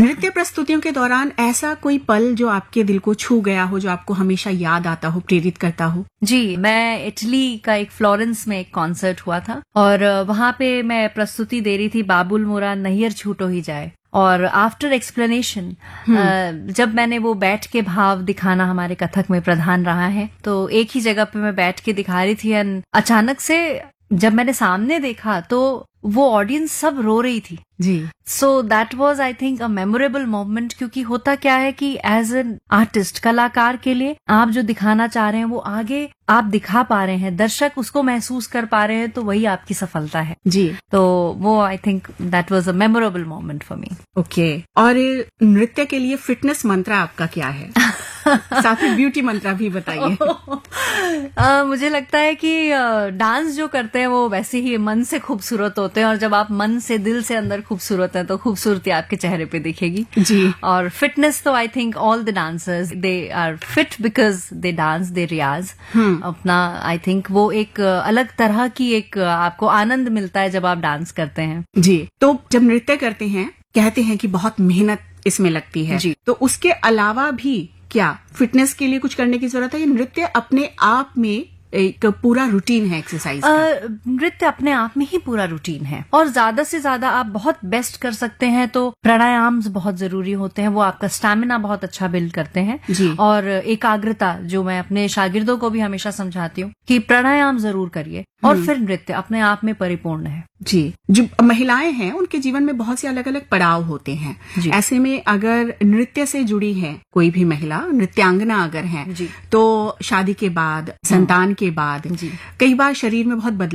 नृत्य प्रस्तुतियों के दौरान ऐसा कोई पल जो आपके दिल को छू गया हो, जो आपको हमेशा याद आता हो, प्रेरित करता हो? जी, मैं इटली का एक फ्लोरेंस में एक कॉन्सर्ट हुआ था और वहां पे मैं प्रस्तुति दे रही थी बाबुल मोरा नैयर छूटो ही जाए। और आफ्टर एक्सप्लेनेशन जब मैंने वो बैठ के भाव दिखाना हमारे कथक में प्रधान रहा है, तो एक ही जगह पे मैं बैठ के दिखा रही थी एंड अचानक से जब मैंने सामने देखा तो वो ऑडियंस सब रो रही थी जी। So that was I think a memorable moment, क्योंकि होता क्या है कि एज एन आर्टिस्ट, कलाकार के लिए आप जो दिखाना चाह रहे हैं वो आगे आप दिखा पा रहे हैं, दर्शक उसको महसूस कर पा रहे हैं, तो वही आपकी सफलता है जी। तो वो I think that was a memorable moment for me. Okay. और नृत्य के लिए फिटनेस मंत्र आपका क्या है? साथ में ब्यूटी मंत्र भी बताइए। मुझे लगता है कि डांस जो करते हैं वो वैसे ही मन से खूबसूरत होते हैं, और जब आप मन से, दिल से अंदर खूबसूरत हैं तो खूबसूरती आपके चेहरे पे दिखेगी जी। और फिटनेस तो I think all the dancers they are fit because they dance, दे रियाज अपना। आई थिंक वो एक अलग तरह की एक आपको आनंद मिलता है जब आप डांस करते हैं। जी। तो जब नृत्य करते हैं, कहते हैं कि बहुत मेहनत इसमें लगती है जी। तो उसके अलावा भी क्या फिटनेस के लिए कुछ करने की जरूरत है? ये नृत्य अपने आप में एक पूरा रूटीन है एक्सरसाइज का? नृत्य अपने आप में ही पूरा रूटीन है, और ज्यादा से ज्यादा आप बहुत बेस्ट कर सकते हैं तो प्राणायाम बहुत जरूरी होते हैं, वो आपका स्टैमिना बहुत अच्छा बिल्ड करते हैं जी। और एकाग्रता, जो मैं अपने शागिर्दों को भी हमेशा समझाती हूँ कि प्राणायाम जरूर करिए और फिर नृत्य अपने आप में परिपूर्ण है। जी। जो महिलाएं हैं उनके जीवन में बहुत से अलग अलग पड़ाव होते हैं, ऐसे में अगर नृत्य से जुड़ी है कोई भी महिला, नृत्यांगना अगर है, तो शादी के बाद, संतान के बाद कई बार शरीर में बहुत बदलाव